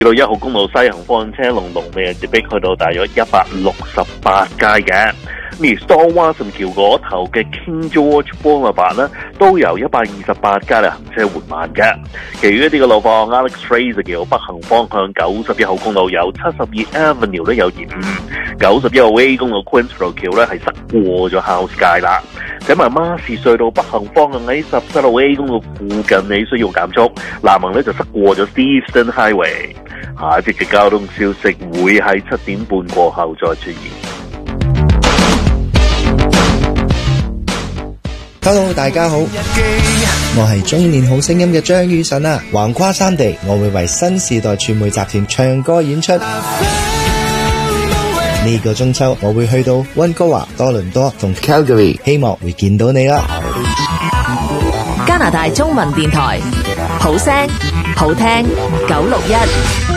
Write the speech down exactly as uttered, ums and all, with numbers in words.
到一號公路西行方向車龍龍尾直逼去到大約一百六十八街嘅。而 Stillwater 橋嗰頭嘅 King George Boulevard 呢，都由一百二十八街嚟行車緩慢嘅。其餘一啲嘅路況 ，Alex Fraser 橋北行方向九十一號公路有七十二 Avenue 都有延誤，九十一號 A 公路 Queensborough 橋呢係塞過咗 House 街啦。咁埋馬士隧道北行方向喺十七號 A 公路附近，你需要減速，南行呢就塞過咗 Steveston Highway。下一節嘅交通消息會喺七點半過後再出現。 Hello， 大家好，我係中年好聲音嘅張宇晨啊！橫跨三地，我會為新時代傳媒集團唱歌演出。呢個中秋，我會去到溫哥華、多倫多同 Calgary， 希望會見到你啦！ 加拿大中文電台，好聲好聽九六一。